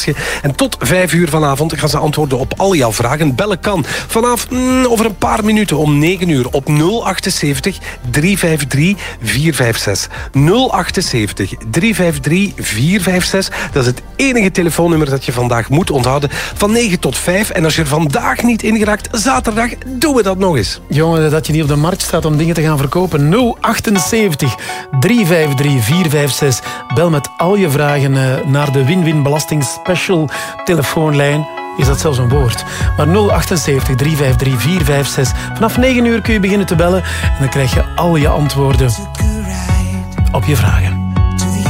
je. En tot 5 uur vanavond gaan ze antwoorden op al jouw vragen. Bellen kan vanaf over een paar minuten om 9 uur op 078 353 456. 078 353 456. Dat is het enige telefoonnummer dat je vandaag moet onthouden. Van 9 tot 5. En als je er vandaag niet in geraakt, zaterdag doen we dat nog eens. Jongen, dat je niet op de markt staat om dingen te gaan verkopen. 078 353 456. Bel met al je vragen naar de Win-Win Belasting Special telefoonlijn. Is dat zelfs een woord? Maar 078 353 456. Vanaf 9 uur kun je beginnen te bellen. En dan krijg je al je antwoorden op je vragen.